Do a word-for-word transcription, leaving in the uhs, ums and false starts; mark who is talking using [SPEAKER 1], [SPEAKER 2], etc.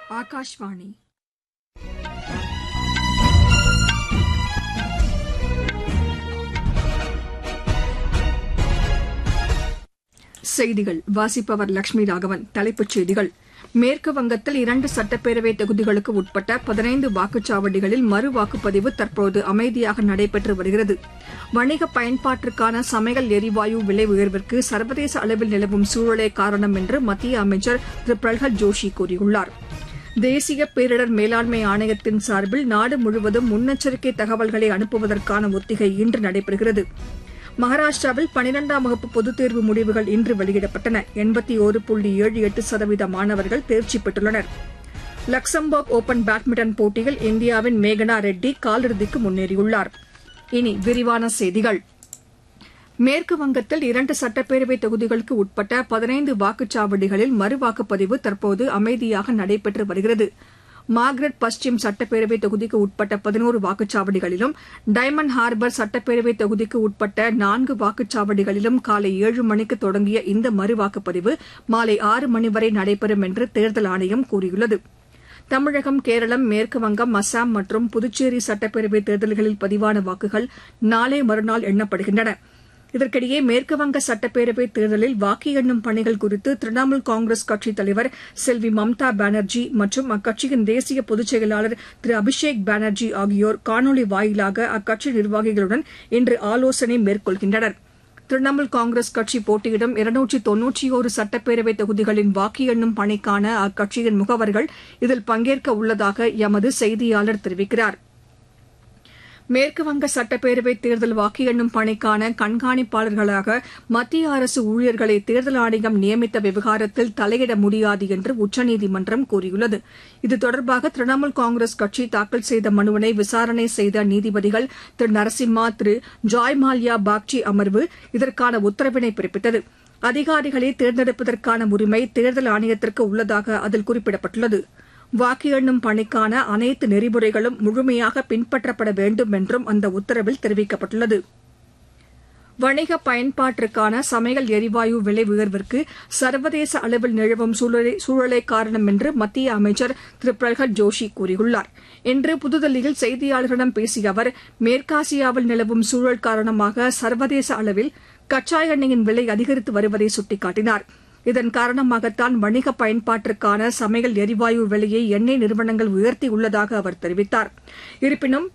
[SPEAKER 1] ஆகாஷ்வாணி செய்திகள் வாசிப்பவர் லட்சுமி ராகவன். தலைப்புச் செய்திகள்: மேற்கு வங்கத்தில் இரண்டு சட்டப்பேரவை தொகுதிகளுக்கு உட்பட்ட பதினைந்து வாக்குச்சாவடிகளில் மறு வாக்குப்பதிவு தற்போது அமைதியாக நடைபெற்று வருகிறது. வணிக பயன்பாட்டிற்கான சமையல் எரிவாயு விலை உயர்விற்கு சர்வதேச அளவில் நிலவும் சூழலே காரணம் என்று மத்திய அமைச்சர் திரு பிரல்ஹாத் ஜோஷி கூறியுள்ளார். தேசிய பேரிடர் மேலாண்மை ஆணையத்தின் சார்பில் நாடு முழுவதும் முன்னெச்சரிக்கை தகவல்களை அனுப்புவதற்கான ஒத்திகை இன்று நடைபெறுகிறது. மகாராஷ்டிராவில் பனிரெண்டாம் வகுப்பு பொதுத் தேர்வு முடிவுகள் இன்று வெளியிடப்பட்டன. எண்பத்தி ஒரு புள்ளி ஏழு எட்டு சதவீத மாணவர்கள் தேர்ச்சி பெற்றுள்ளனர். லக்சம்பர்க் ஒபன் பேட்மிண்டன் போட்டியில் இந்தியாவின் மேகனா ரெட்டி காலிறுதிக்கு முன்னேறியுள்ளார். இனி விரிவான செய்திகள். மேற்கு வங்கத்தில் இரண்டு சட்டப்பேரவை தொகுதிகளுக்கு உட்பட்ட பதினைந்து வாக்குச்சாவடிகளில் மறு வாக்குப்பதிவு தற்போது அமைதியாக நடைபெற்று வருகிறது. மார்க்ரெட் பஸ்சிம் சட்டப்பேரவை தொகுதிக்கு உட்பட்ட பதினோரு வாக்குச்சாவடிகளிலும், டைமண்ட் ஹார்பர் சட்டப்பேரவை தொகுதிக்கு உட்பட்ட நான்கு வாக்குச்சாவடிகளிலும் காலை ஏழு மணிக்கு தொடங்கிய இந்த மறு வாக்குப்பதிவு மாலை ஆறு மணி வரை நடைபெறும் என்று தேர்தல் ஆணையம் கூறியுள்ளது. தமிழகம், கேரளம், மேற்குவங்கம், அஸ்ஸாம் மற்றும் புதுச்சேரி சட்டப்பேரவை தேர்தல்களில் பதிவான வாக்குகள் நாளை மறுநாள் எண்ணப்படுகின்றன. இதற்கிடையே மேற்குவங்க சட்டப்பேரவை தேர்தலில் வாக்கு எண்ணும் பணிகள் குறித்து திரிணாமுல் காங்கிரஸ் கட்சித் தலைவர் செல்வி மம்தா பானர்ஜி மற்றும் அக்கட்சியின் தேசிய பொதுச் செயலாளர் திரு அபிஷேக் பானர்ஜி ஆகியோர் காணொலி வாயிலாக அக்கட்சி நிர்வாகிகளுடன் இன்று ஆலோசனை மேற்கொள்கின்றனர். திரிணாமுல் காங்கிரஸ் கட்சி போட்டியிடும் இருநூற்று தொன்னூற்றொரு சட்டப்பேரவை தொகுதிகளின் வாக்கு எண்ணும் பணிக்கான அக்கட்சியின் முகவர்கள் இதில் பங்கேற்க உள்ளதாக எமது செய்தியாளர் தெரிவிக்கிறார். மேற்குவங்க சட்டப்பேரவை தேர்தல் வாக்கு எண்ணும் பணிக்கான கண்காணிப்பாளர்களாக மத்திய அரசு ஊழியர்களை தேர்தல் ஆணையம் நியமித்த விவகாரத்தில் தலையிட முடியாது என்று உச்சநீதிமன்றம் கூறியுள்ளது. இது தொடர்பாக திரிணாமுல் காங்கிரஸ் கட்சி தாக்கல் செய்த மனுவினை விசாரணை செய்த நீதிபதிகள் திரு நரசிம்மா, திரு ஜாய் மால்யா பாக்சி அமர்வு இதற்கான உத்தரவினை பிறப்பித்தது. அதிகாரிகளை தேர்ந்தெடுப்பதற்கான உரிமை தேர்தல் ஆணையத்திற்கு உள்ளதாக அதில் குறிப்பிடப்பட்டுள்ளது. வாக்கு எண்ணும் பணிக்கான அனைத்து நெறிமுறைகளும் முழுமையாக பின்பற்றப்பட வேண்டும் என்றும் அந்த உத்தரவில் தெரிவிக்கப்பட்டுள்ளது. வணிக பயன்பாட்டிற்கான சமையல் எரிவாயு விலை உயர்விற்கு சர்வதேச அளவில் நிலவும் சூழலே காரணம் என்று மத்திய அமைச்சர் திரு பிரல்ஹாத் ஜோஷி கூறியுள்ளார். இன்று புதுதில்லியில் செய்தியாளர்களிடம் பேசிய அவர், மேற்காசியாவில் நிலவும் சூழல் காரணமாக சர்வதேச அளவில் கச்சா எண்ணெயின் விலை அதிகரித்து வருவதை சுட்டிக்காட்டினார். இதன் காரணமாகத்தான் வணிக பயன்பாட்டிற்கான சமையல் எரிவாயு விலையை எண்ணெய் நிறுவனங்கள் உயர்த்தியுள்ளதாக அவர் தெரிவித்தார். இருப்பினும்